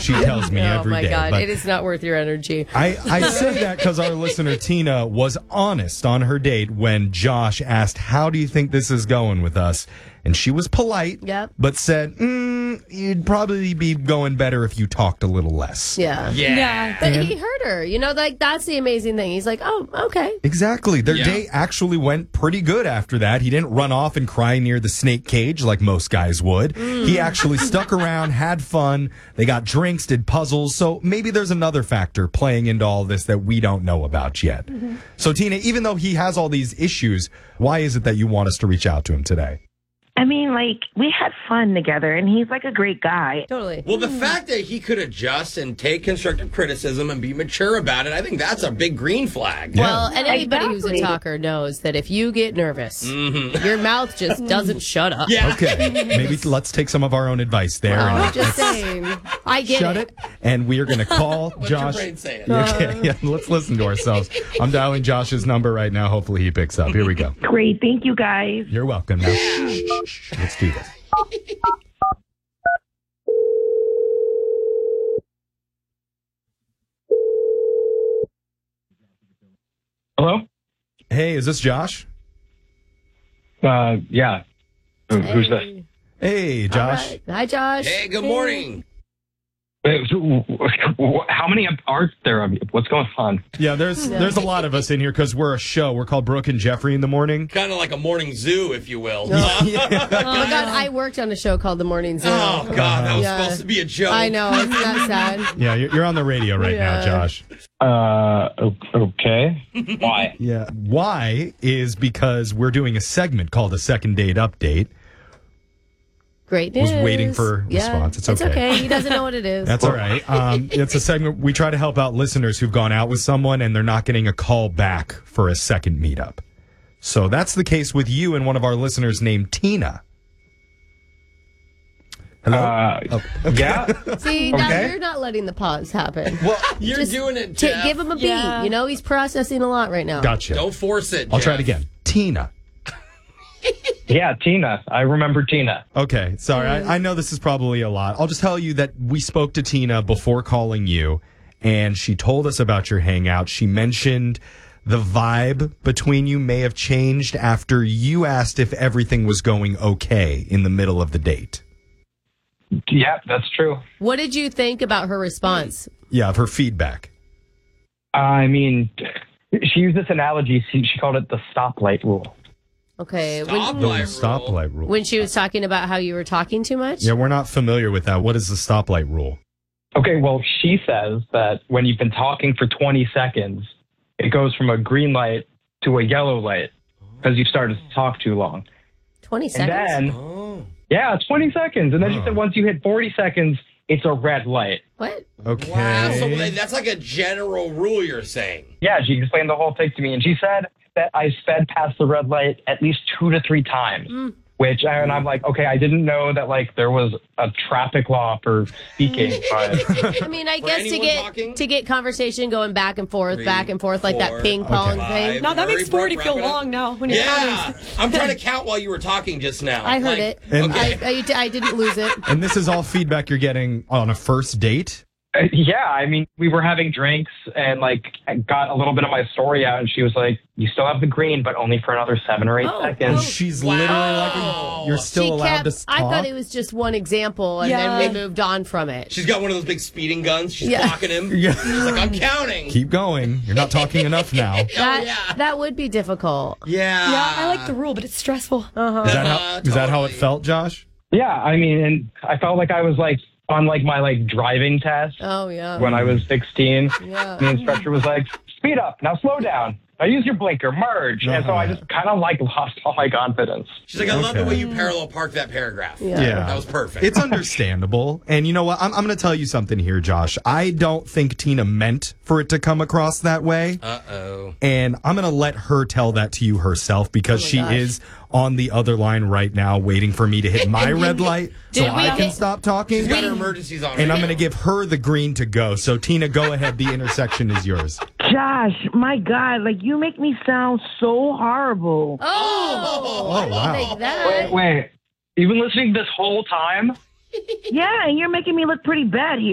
she tells me every day. Oh, my God. But it is not worth your energy. I say that because our listener, Tina, was honest on her date when Josh asked, how do you think this is going with us? And she was polite, but said, you'd probably be going better if you talked a little less. Yeah. But he heard her. You know, like, that's the amazing thing. He's like, oh, okay. Exactly. Their day actually went pretty good after that. He didn't run off and cry near the snake cage like most guys would. He actually stuck around, had fun. They got drinks, did puzzles. So maybe there's another factor playing into all this that we don't know about yet. So, Tina, even though he has all these issues, why is it that you want us to reach out to him today? I mean, like, we had fun together, and he's, like, a great guy. Totally. Well, the fact that he could adjust and take constructive criticism and be mature about it, I think that's a big green flag. Well, and anybody who's a talker knows that if you get nervous, your mouth just doesn't shut up. Okay. Maybe let's take some of our own advice there. I'm just saying. I get Shut it. And we are going to call Josh. What's your brain saying? Okay, yeah, let's listen to ourselves. I'm dialing Josh's number right now. Hopefully he picks up. Here we go. Great. Thank you, guys. You're welcome. Now, let's do this. Hello? Hey, is this Josh? Yeah. Who's this? Hey, Josh. Right. Hi, Josh. Hey, good morning. How many are there of you? What's going on? Yeah, there's a lot of us in here because we're a show. We're called Brooke and Jeffrey in the morning. Kind of like a morning zoo, if you will. Oh, my God. I worked on a show called The Morning Zoo. Oh, God. That was supposed to be a joke. I know. Isn't that sad? Yeah, you're on the radio right now, Josh. Okay. Why? Yeah. Why is because we're doing a segment called A Second Date Update. Great news. Was waiting for a response. It's okay. He doesn't know what it is. That's all right. It's a segment we try to help out listeners who've gone out with someone and they're not getting a call back for a second meetup. So that's the case with you and one of our listeners named Tina. Hello? Yeah. See, now you're not letting the pause happen. Well, you're just doing it, Jeff. Give him a beat. You know, he's processing a lot right now. Gotcha. Don't force it, I'll Jeff. try it again. Tina. Yeah, Tina. I remember Tina. Okay, sorry. I know this is probably a lot. I'll just tell you that we spoke to Tina before calling you, and she told us about your hangout. She mentioned the vibe between you may have changed after you asked if everything was going okay in the middle of the date. Yeah, that's true. What did you think about her response? Yeah, of her feedback. I mean, she used this analogy. She called it the stoplight rule. Okay. Stoplight rule. When she was talking about how you were talking too much? Yeah, we're not familiar with that. What is the stoplight rule? Okay, well, she says that when you've been talking for 20 seconds, it goes from a green light to a yellow light because you started to talk too long. 20 seconds? And then, yeah, 20 seconds. And then she said once you hit 40 seconds, it's a red light. What? Okay. Wow, so that's like a general rule you're saying. Yeah, she explained the whole thing to me. And she said that I sped past the red light at least 2 to 3 times. And I'm like, okay, I didn't know that, like, there was a traffic law for speaking. But I mean, I guess to get conversation going back and forth, like that ping pong thing. No, that makes 40 feel long now when you're counting. I'm trying to count while you were talking just now. I heard it. And- I didn't lose it. And this is all feedback you're getting on a first date? yeah, I mean, we were having drinks and, like, I got a little bit of my story out, and she was like, you still have the green, but only for another 7 or 8 seconds. She's literally like, you're still allowed to talk? I thought it was just one example, and then we moved on from it. She's got one of those big speeding guns. She's blocking him. She's like, I'm counting. Keep going. You're not talking enough now. That would be difficult. Yeah, I like the rule, but it's stressful. Is that how it felt, Josh? Yeah, I mean, and I felt like I was, like, on, like, my, like, driving test. Oh, yeah. When I was 16. Yeah. The instructor was like, speed up, now slow down. Now use your blinker, merge. And so I just kind of, like, lost all my confidence. She's like, I love the way you parallel parked that paragraph. Yeah. That was perfect. It's understandable. And you know what? I'm going to tell you something here, Josh. I don't think Tina meant for it to come across that way. Uh-oh. And I'm going to let her tell that to you herself because she is on the other line right now waiting for me to hit my red light so I can stop talking. She's got her emergencies on. And I'm going to give her the green to go. So, Tina, go ahead. The intersection is yours. Josh, my God, like, you make me sound so horrible. Oh, wow. Like that. Wait. You've been listening this whole time? Yeah, and you're making me look pretty bad here.